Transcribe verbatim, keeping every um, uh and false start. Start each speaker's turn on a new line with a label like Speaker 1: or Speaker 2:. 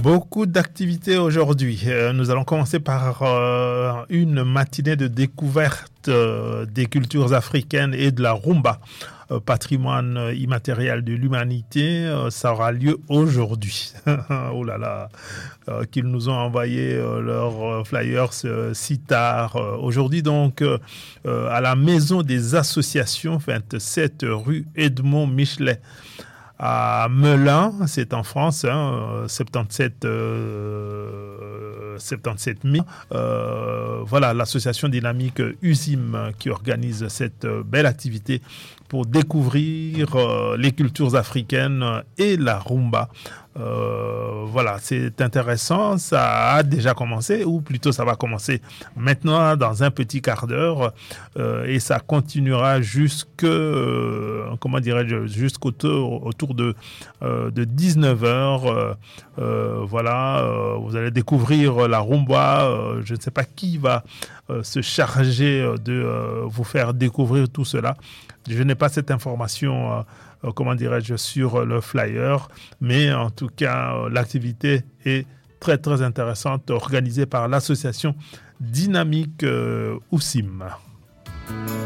Speaker 1: Beaucoup d'activités aujourd'hui. Euh, nous allons commencer par euh, une matinée de découverte euh, des cultures africaines et de la rumba, euh, patrimoine immatériel de l'humanité. Euh, ça aura lieu aujourd'hui. Oh là là, euh, qu'ils nous ont envoyé euh, leurs flyers euh, si tard. Euh, aujourd'hui donc, euh, à la Maison des Associations, vingt-sept rue Edmond Michelet. À Melun, c'est en France, hein, soixante-dix-sept, euh, soixante-dix-sept mille. Euh, voilà, l'association dynamique U S I M qui organise cette belle activité pour découvrir euh, les cultures africaines et la rumba. Euh, voilà, c'est intéressant. Ça a déjà commencé, ou plutôt ça va commencer maintenant dans un petit quart d'heure, euh, et ça continuera jusque, euh, comment dirais-je, jusqu'autour autour de euh, de dix-neuf heures. Euh, euh, voilà, euh, vous allez découvrir la rumba. Euh, je ne sais pas qui va euh, se charger de euh, vous faire découvrir tout cela. Je n'ai pas cette information. Euh, Euh, comment dirais-je, sur le flyer, mais en tout cas, euh, l'activité est très très intéressante, organisée par l'association Dynamique euh, U S I M.